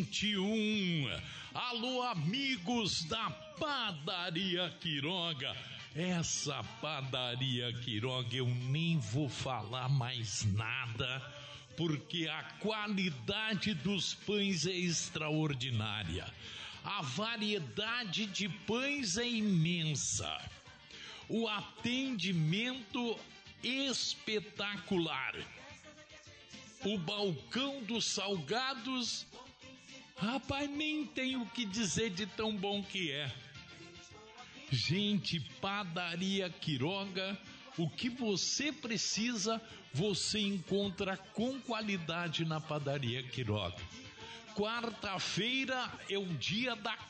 21. Alô, amigos da Padaria Quiroga. Essa Padaria Quiroga eu nem vou falar mais nada, porque a qualidade dos pães é extraordinária. A variedade de pães é imensa. O atendimento espetacular. O balcão dos salgados, rapaz, nem tenho o que dizer de tão bom que é. Gente, Padaria Quiroga, o que você precisa, você encontra com qualidade na Padaria Quiroga. Quarta-feira é o dia da